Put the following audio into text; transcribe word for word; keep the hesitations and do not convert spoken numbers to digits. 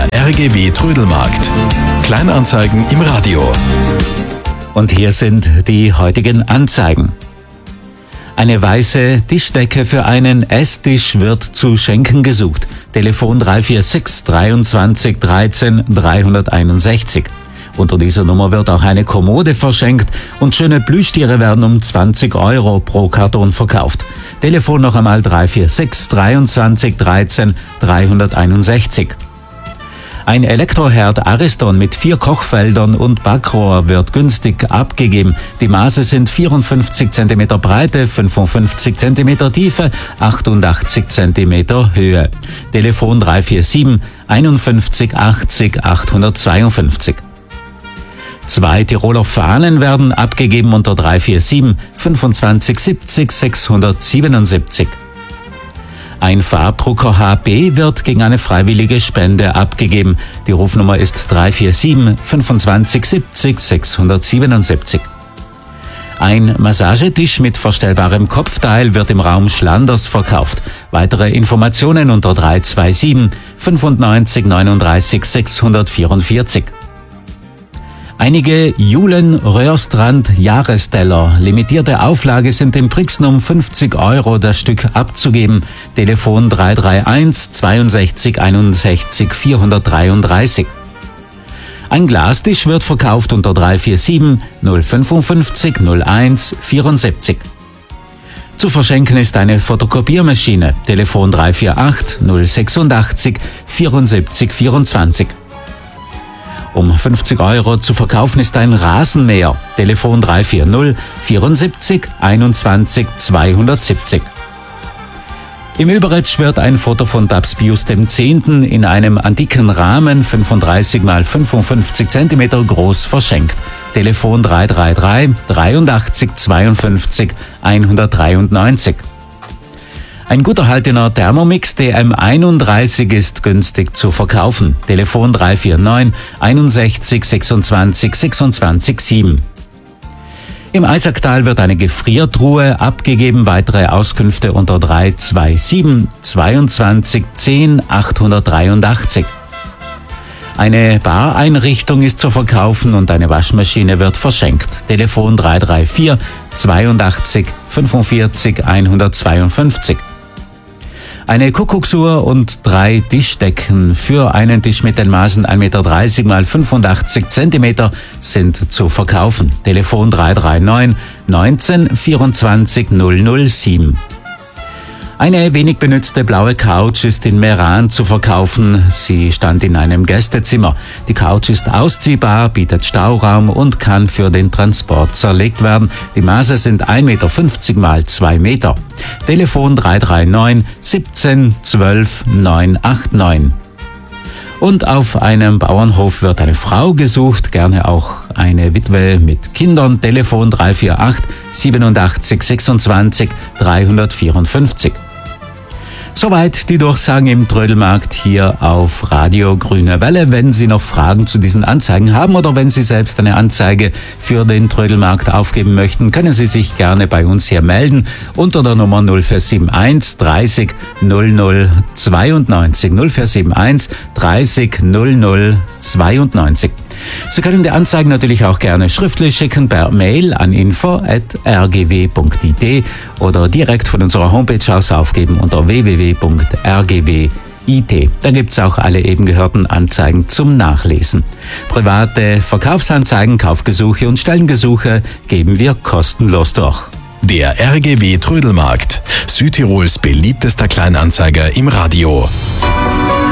Der R G W Trödelmarkt. Kleinanzeigen im Radio. Und hier sind die heutigen Anzeigen. Eine weiße Tischdecke für einen Esstisch wird zu schenken gesucht. Telefon drei vier sechs, dreiundzwanzig, dreizehn, dreihunderteinundsechzig. Unter dieser Nummer wird auch eine Kommode verschenkt und schöne Plüschtiere werden um zwanzig Euro pro Karton verkauft. Telefon noch einmal drei vier sechs, dreiundzwanzig, dreizehn, dreihunderteinundsechzig. Ein Elektroherd Ariston mit vier Kochfeldern und Backrohr wird günstig abgegeben. Die Maße sind vierundfünfzig Zentimeter Breite, fünfundfünfzig Zentimeter Tiefe, achtundachtzig Zentimeter Höhe. Telefon drei vier sieben, einundfünfzig, achtzig, achthundertzweiundfünfzig. Zwei Tiroler Fahnen werden abgegeben unter drei vier sieben, fünfundzwanzig, siebzig, sechshundertsiebenundsiebzig. Ein Farbdrucker H P wird gegen eine freiwillige Spende abgegeben. Die Rufnummer ist drei vier sieben, fünfundzwanzig, siebzig, sechshundertsiebenundsiebzig. Ein Massagetisch mit verstellbarem Kopfteil wird im Raum Schlanders verkauft. Weitere Informationen unter drei zwei sieben, fünfundneunzig, neununddreißig, sechshundertvierundvierzig. Einige Julen Röhrstrand Jahresteller, limitierte Auflage, sind im Brixen um fünfzig Euro das Stück abzugeben. Telefon drei drei eins, zweiundsechzig, einundsechzig, vierhundertdreiunddreißig. Ein Glastisch wird verkauft unter drei vier sieben, null fünfundfünfzig, null eins, vierundsiebzig. Zu verschenken ist eine Fotokopiermaschine. Telefon drei vier acht, null sechsundachtzig, vierundsiebzig, vierundzwanzig. Um fünfzig Euro zu verkaufen ist ein Rasenmäher. Telefon drei vier null, vierundsiebzig, einundzwanzig, zweihundertsiebzig. Im Überetsch wird ein Foto von Papst Pius der Zehnte in einem antiken Rahmen fünfunddreißig mal fünfundfünfzig Zentimeter groß verschenkt. Telefon drei drei drei, dreiundachtzig, zweiundfünfzig, hundertdreiundneunzig. Ein gut erhaltener Thermomix D M einunddreißig ist günstig zu verkaufen. Telefon drei vier neun, einundsechzig, sechsundzwanzig, sechsundzwanzig, sieben. Im Eisacktal wird eine Gefriertruhe abgegeben. Weitere Auskünfte unter drei zwei sieben, zweiundzwanzig, zehn, achthundertdreiundachtzig. Eine Bareinrichtung ist zu verkaufen und eine Waschmaschine wird verschenkt. Telefon drei drei vier, zweiundachtzig, fünfundvierzig, hundertzweiundfünfzig. Eine Kuckucksuhr und drei Tischdecken für einen Tisch mit den Maßen ein Meter dreißig mal fünfundachtzig Zentimeter sind zu verkaufen. Telefon drei drei neun, neunzehn, vierundzwanzig, null null sieben. Eine wenig benützte blaue Couch ist in Meran zu verkaufen. Sie stand in einem Gästezimmer. Die Couch ist ausziehbar, bietet Stauraum und kann für den Transport zerlegt werden. Die Maße sind ein Meter fünfzig mal zwei Meter. Telefon drei drei neun, siebzehn, zwölf, neun acht neun. Und auf einem Bauernhof wird eine Frau gesucht, gerne auch eine Witwe mit Kindern. Telefon drei vier acht, siebenundachtzig, sechsundzwanzig, dreihundertvierundfünfzig. Soweit die Durchsagen im Trödelmarkt hier auf Radio Grüne Welle. Wenn Sie noch Fragen zu diesen Anzeigen haben oder wenn Sie selbst eine Anzeige für den Trödelmarkt aufgeben möchten, können Sie sich gerne bei uns hier melden unter der Nummer null vier sieben eins, dreißig, null null, zweiundneunzig, null vier sieben eins, dreißig, null null, zweiundneunzig. Sie können die Anzeigen natürlich auch gerne schriftlich schicken per Mail an info at r g w punkt i t oder direkt von unserer Homepage aus aufgeben unter w w w punkt r g w punkt i t. Da gibt's auch alle eben gehörten Anzeigen zum Nachlesen. Private Verkaufsanzeigen, Kaufgesuche und Stellengesuche geben wir kostenlos durch. Der R G W Trödelmarkt, Südtirols beliebtester Kleinanzeiger im Radio.